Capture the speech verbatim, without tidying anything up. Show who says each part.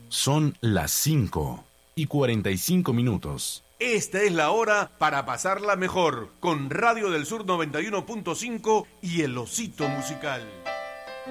Speaker 1: Son las cinco y cuarenta y cinco minutos.
Speaker 2: Esta es la hora para pasarla mejor con Radio del Sur noventa y uno punto cinco y El Osito Musical.